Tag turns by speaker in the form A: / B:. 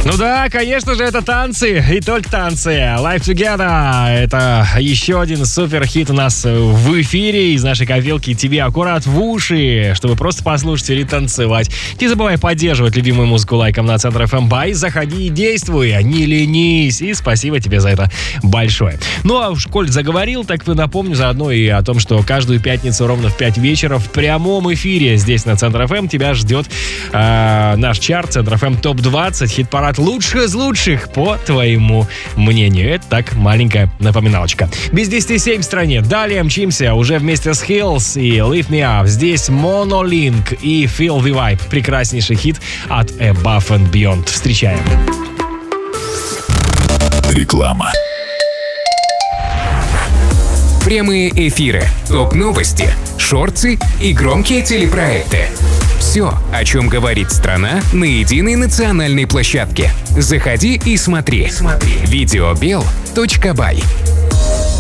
A: Ну да, конечно же, это танцы, и только танцы. Live Together — это еще один супер-хит у нас в эфире из нашей копилки. Тебе аккурат в уши, чтобы просто послушать или танцевать. Не забывай поддерживать любимую музыку лайком на Центр FM Бай. Заходи и действуй, не ленись. И спасибо тебе за это большое. Ну а уж коль заговорил, так напомню заодно и о том, что каждую пятницу ровно в 5 вечера в прямом эфире здесь на Центр FM тебя ждет наш чарт Центр FM ТОП-20, хит-парад лучших из лучших, по твоему мнению. Это так, маленькая напоминалочка. Без 10:07 в стране. Далее мчимся уже вместе с Hills и Lift Me Up. Здесь Monolink и Feel the Vibe. Прекраснейший хит от Above and Beyond. Встречаем.
B: Реклама.
C: Прямые эфиры, топ-новости, шорты и громкие телепроекты. Все, о чем говорит страна на единой национальной площадке. Заходи и смотри. Videobel.by.